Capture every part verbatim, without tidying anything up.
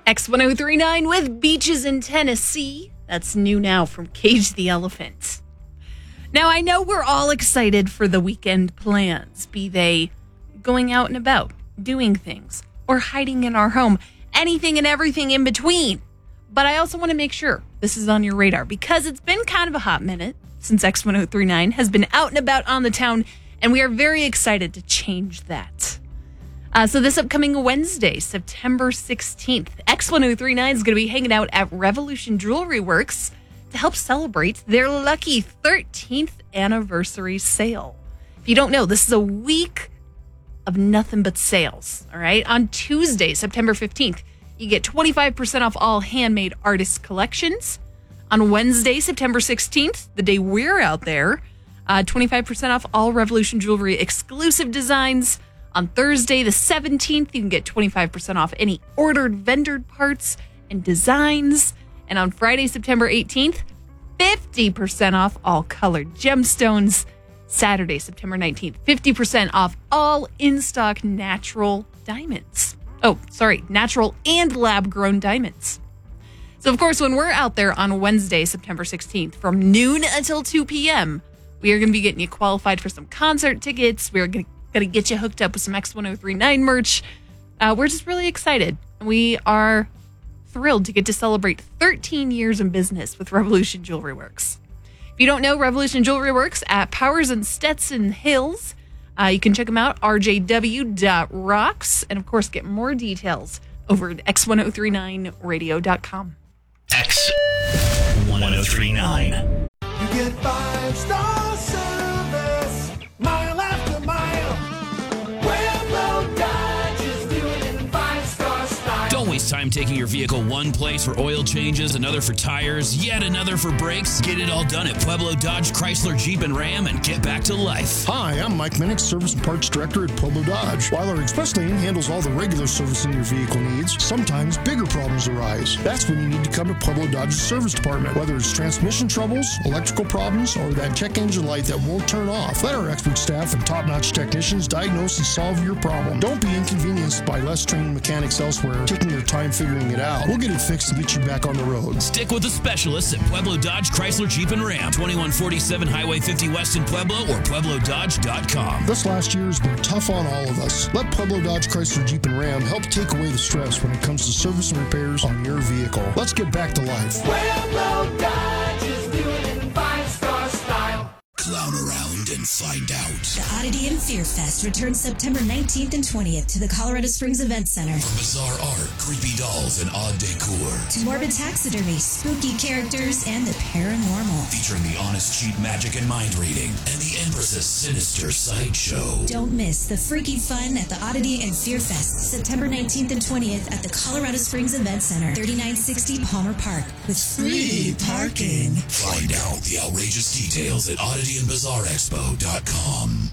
X ten thirty-nine with Beaches in Tennessee. That's new now from Cage the Elephant. Now, I know we're all excited for the weekend plans, be they going out and about, doing things, or hiding in our home, anything and everything in between. But I also want to make sure this is on your radar because it's been kind of a hot minute since X ten thirty-nine has been out and about on the town, and we are very excited to change that. Uh, so this upcoming Wednesday, September sixteenth, X ten thirty-nine is going to be hanging out at Revolution Jewelry Works to help celebrate their lucky thirteenth anniversary sale. If you don't know, this is a week of nothing but sales, all right? On Tuesday, September fifteenth, you get twenty-five percent off all handmade artist collections. On Wednesday, September sixteenth, the day we're out there, uh, twenty-five percent off all Revolution Jewelry exclusive designs. On Thursday, the seventeenth, you can get twenty-five percent off any ordered vendored parts and designs. And on Friday, September eighteenth, fifty percent off all colored gemstones. Saturday, September nineteenth, fifty percent off all in-stock natural diamonds. Oh, sorry, natural and lab-grown diamonds. So, of course, when we're out there on Wednesday, September sixteenth, from noon until two p.m., we are going to be getting you qualified for some concert tickets. We are going to Going to get you hooked up with some X ten thirty-nine merch. Uh, we're just really excited. We are thrilled to get to celebrate thirteen years in business with Revolution Jewelry Works. If you don't know, Revolution Jewelry Works at Powers and Stetson Hills. Uh, you can check them out, r j w dot rocks. And, of course, get more details over at x ten thirty-nine radio dot com. X ten thirty-nine. You get five-star service, mile after mile. Pueblo Dodge is doing it in five-star style. Don't waste time taking your vehicle one place for oil changes, another for tires, yet another for brakes. Get it all done at Pueblo Dodge, Chrysler, Jeep, and Ram and get back to life. Hi, I'm Mike Minnick, Service and Parts Director at Pueblo Dodge. While our express lane handles all the regular servicing your vehicle needs, sometimes bigger problems arise. That's when you need to come to Pueblo Dodge's service department. Whether it's transmission troubles, electrical problems, or that check engine light that won't turn off, let our expert staff and top-notch technicians diagnose and solve your problem. Don't be inconvenienced by less trained mechanics elsewhere taking their time figuring it out. We'll get it fixed and get you back on the road. Stick with the specialists at Pueblo Dodge, Chrysler, Jeep, and Ram. twenty-one forty-seven Highway fifty West in Pueblo or pueblo dodge dot com. This last year has been tough on all of us. Let Pueblo Dodge, Chrysler, Jeep, and Ram help take away the stress when it comes to service and repairs on your vehicle. Let's get back to life. Pueblo Dodge is doing it in five-star style. Clown around and find out. The Oddity and Fear Fest returns September nineteenth and twentieth to the Colorado Springs Event Center. From bizarre art, creepy dolls, and odd decor. To morbid taxidermy, spooky characters, and the paranormal. Featuring the honest, cheap magic and mind reading. And the Empress's sinister sideshow. Don't miss the freaky fun at the Oddity and Fear Fest, September nineteenth and twentieth at the Colorado Springs Event Center, thirty-nine sixty Palmer Park, with free parking. Find out the outrageous details at oddity and bizarre expo dot com.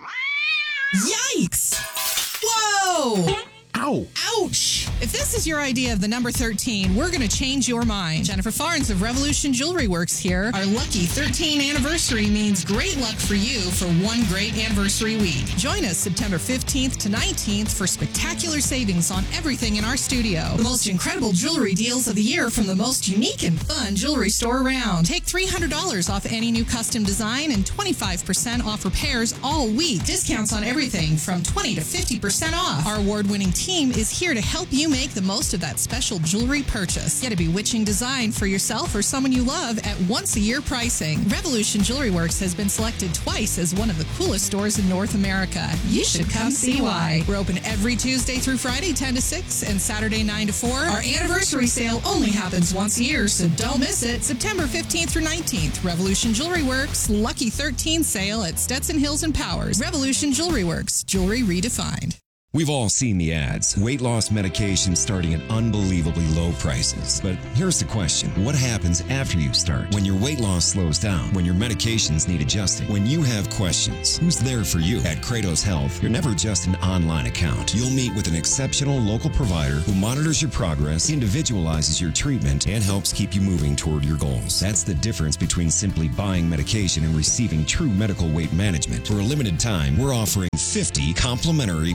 Yikes! Whoa! Ow! Ouch! If this is your idea of the number thirteen, we're going to change your mind. Jennifer Farnes of Revolution Jewelry Works here. Our lucky thirteenth anniversary means great luck for you for one great anniversary week. Join us September fifteenth to nineteenth for spectacular savings on everything in our studio. The most incredible jewelry deals of the year from the most unique and fun jewelry store around. Take three hundred dollars off any new custom design and twenty-five percent off repairs all week. Discounts on everything from twenty to fifty percent off. Our award-winning team is here to help you make the most of that special jewelry purchase. Get a bewitching design for yourself or someone you love at once-a-year pricing. Revolution Jewelry Works has been selected twice as one of the coolest stores in North America. You should come see why. We're open every Tuesday through Friday, ten to six, and Saturday, nine to four. Our anniversary sale only happens once a year, so don't miss it. September fifteenth through nineteenth, Revolution Jewelry Works, Lucky thirteen sale at Stetson Hills and Powers. Revolution Jewelry Works, jewelry redefined. We've all seen the ads. Weight loss medication starting at unbelievably low prices. But here's the question. What happens after you start? When your weight loss slows down? When your medications need adjusting? When you have questions? Who's there for you? At Kratos Health, you're never just an online account. You'll meet with an exceptional local provider who monitors your progress, individualizes your treatment, and helps keep you moving toward your goals. That's the difference between simply buying medication and receiving true medical weight management. For a limited time, we're offering fifty complimentary provider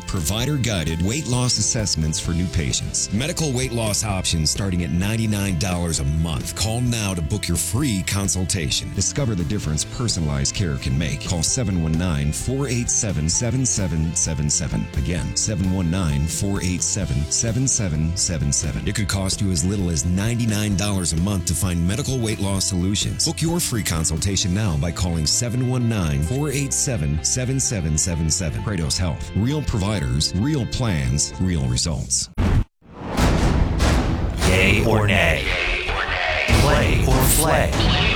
provider-guided weight loss assessments for new patients. Medical weight loss options starting at ninety-nine dollars a month. Call now to book your free consultation. Discover the difference personalized care can make. Call seven one nine, four eight seven, seven seven seven seven. Again, seven one nine, four eight seven, seven seven seven seven. It could cost you as little as ninety-nine dollars a month to find medical weight loss solutions. Book your free consultation now by calling seven one nine, four eight seven, seven seven seven seven. Kratos Health. Real providers, real plans, real results. Yay or nay? Play or flay?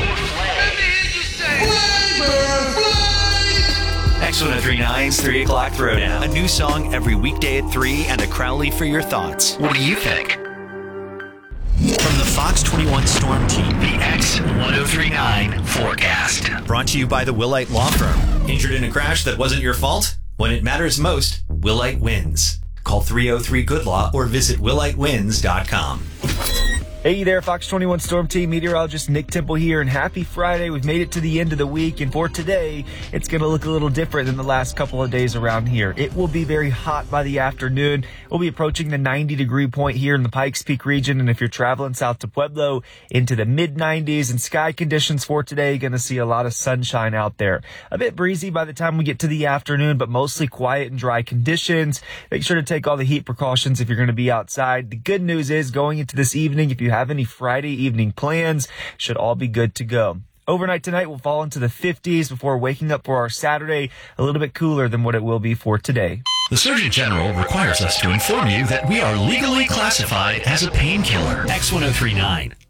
X one oh three nine's three o'clock Throwdown. A new song every weekday at three and a Crowley for your thoughts. What do you think? From the Fox twenty-one Storm Team, the X one oh three nine Forecast. Brought to you by the Willite Law Firm. Injured in a crash that wasn't your fault? When it matters most, Willite wins. Call three oh three good law or visit willite wins dot com. Hey there, Fox twenty-one Storm Team meteorologist Nick Temple here, and happy Friday. We've made it to the end of the week, and for today, it's going to look a little different than the last couple of days around here. It will be very hot by the afternoon. We'll be approaching the ninety degree point here in the Pikes Peak region, and if you're traveling south to Pueblo, into the mid nineties, and sky conditions for today, you're going to see a lot of sunshine out there. A bit breezy by the time we get to the afternoon, but mostly quiet and dry conditions. Make sure to take all the heat precautions if you're going to be outside. The good news is, going into this evening, if you have any Friday evening plans, should all be good to go. Overnight tonight will fall into the fifties before waking up for our Saturday a little bit cooler than what it will be for today. The Surgeon General requires us to inform you that we are legally classified as a painkiller. X one oh three nine.